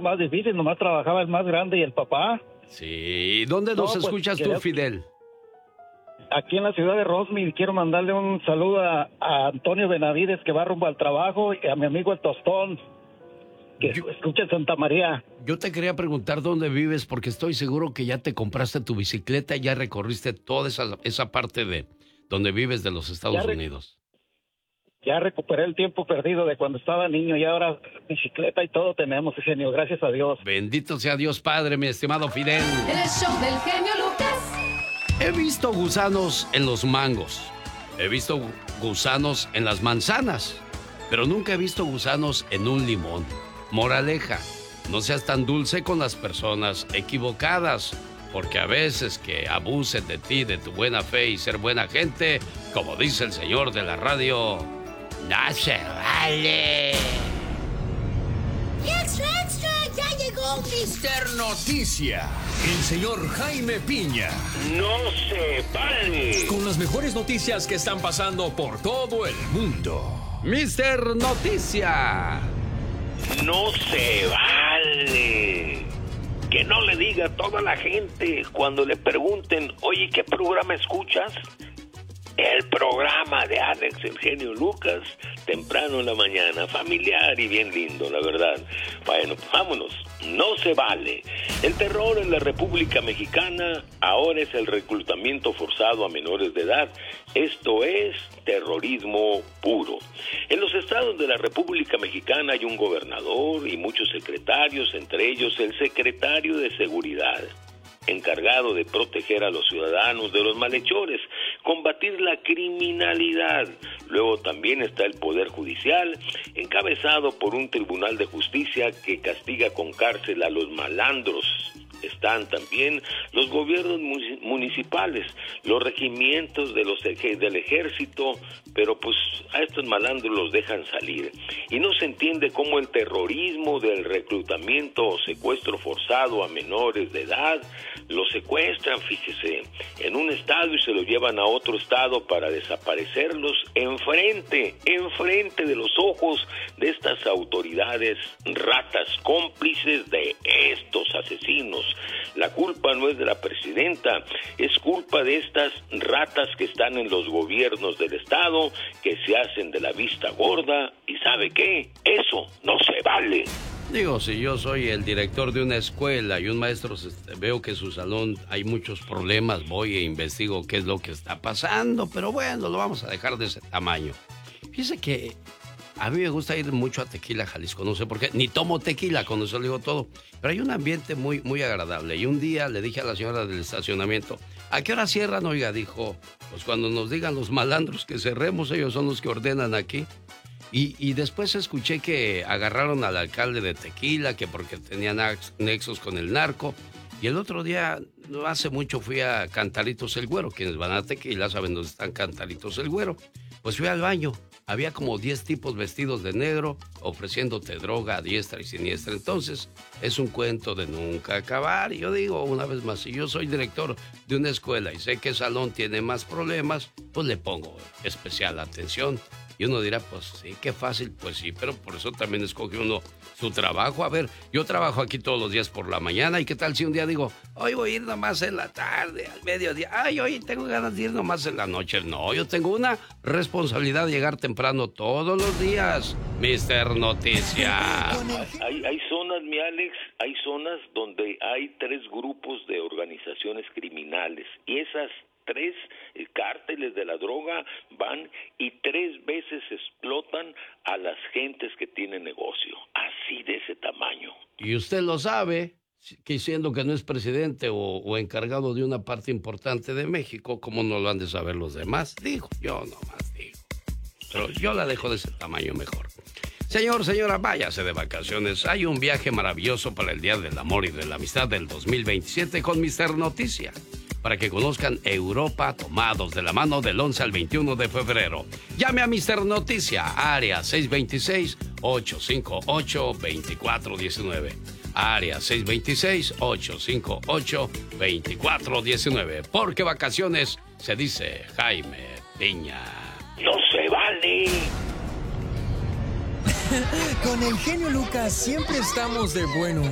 más difícil, nomás trabajaba el más grande y el papá. Sí, ¿dónde nos escuchas tú, Fidel? Aquí en la ciudad de Roseville. Quiero mandarle un saludo a Antonio Benavides, que va rumbo al trabajo, y a mi amigo el Tostón, que escucha en Santa María. Yo te quería preguntar dónde vives, porque estoy seguro que ya te compraste tu bicicleta y ya recorriste toda esa parte de donde vives de los Estados Unidos. Ya recuperé el tiempo perdido de cuando estaba niño y ahora bicicleta y todo tenemos, genio, gracias a Dios. Bendito sea Dios Padre, mi estimado Fidel. El show del genio Lucas. He visto gusanos en los mangos, he visto gusanos en las manzanas, pero nunca he visto gusanos en un limón. Moraleja, no seas tan dulce con las personas equivocadas, porque a veces que abusen de ti, de tu buena fe y ser buena gente, como dice el señor de la radio, no se vale. ¡Y extra, extra! ¡Ya llegó Mr. Noticia! El señor Jaime Piña. ¡No se vale! Con las mejores noticias que están pasando por todo el mundo. Mr. Noticia. ¡No se vale! Que no le diga a toda la gente cuando le pregunten, oye, ¿qué programa escuchas? El programa de Alex, el genio Lucas, temprano en la mañana, familiar y bien lindo, la verdad. Bueno, vámonos, no se vale. El terror en la República Mexicana ahora es el reclutamiento forzado a menores de edad. Esto es terrorismo puro. En los estados de la República Mexicana hay un gobernador y muchos secretarios, entre ellos el secretario de Seguridad, encargado de proteger a los ciudadanos de los malhechores, combatir la criminalidad. Luego también está el Poder Judicial, encabezado por un tribunal de justicia que castiga con cárcel a los malandros. Están también los gobiernos municipales, los regimientos del ejército, pero pues a estos malandros los dejan salir. Y no se entiende cómo el terrorismo del reclutamiento o secuestro forzado a menores de edad, los secuestran, fíjese, en un estado y se los llevan a otro estado para desaparecerlos enfrente de los ojos de estas autoridades ratas, cómplices de estos asesinos. La culpa no es de la presidenta, es culpa de estas ratas que están en los gobiernos del estado, que se hacen de la vista gorda, y ¿sabe qué? Eso no se vale. Digo, si yo soy el director de una escuela y un maestro veo que en su salón hay muchos problemas, voy e investigo qué es lo que está pasando, pero bueno, lo vamos a dejar de ese tamaño. Fíjese que a mí me gusta ir mucho a Tequila, Jalisco, no sé por qué, ni tomo tequila, con eso le digo todo, pero hay un ambiente muy, muy agradable. Y un día le dije a la señora del estacionamiento, ¿a qué hora cierran? Oiga, dijo, pues cuando nos digan los malandros que cerremos, ellos son los que ordenan aquí. Y después escuché que agarraron al alcalde de Tequila, que porque tenían nexos con el narco. Y el otro día, no hace mucho, fui a Cantaritos el Güero. Quienes van a Tequila saben dónde están Cantaritos el Güero. Pues fui al baño. Había como 10 tipos vestidos de negro ofreciéndote droga a diestra y siniestra. Entonces, es un cuento de nunca acabar. Y yo digo, una vez más, si yo soy director de una escuela y sé que el salón tiene más problemas, pues le pongo especial atención. Y uno dirá, pues sí, qué fácil, pues sí, pero por eso también escoge uno su trabajo. A ver, yo trabajo aquí todos los días por la mañana, ¿y qué tal si un día digo, hoy voy a ir nomás en la tarde, al mediodía? Ay, hoy tengo ganas de ir nomás en la noche. No, yo tengo una responsabilidad de llegar temprano todos los días, Mr. Noticia. Hay zonas, mi Alex, hay zonas donde hay 3 grupos de organizaciones criminales, y esas 3 cárteles de la droga van y 3 veces explotan a las gentes que tienen negocio, así de ese tamaño. Y usted lo sabe, que siendo que no es presidente o encargado de una parte importante de México, ¿cómo no lo han de saber los demás? Digo, yo nomás digo. Pero yo la dejo de ese tamaño mejor. Señor, señora, váyase de vacaciones. Hay un viaje maravilloso para el Día del Amor y de la Amistad del 2027 con Mr. Noticia, para que conozcan Europa tomados de la mano del 11 al 21 de febrero. Llame a Mr. Noticia, área 626-858-2419. Área 626-858-2419. Porque vacaciones se dice Jaime Piña. ¡No se vale! Con el genio Lucas siempre estamos de buen humor.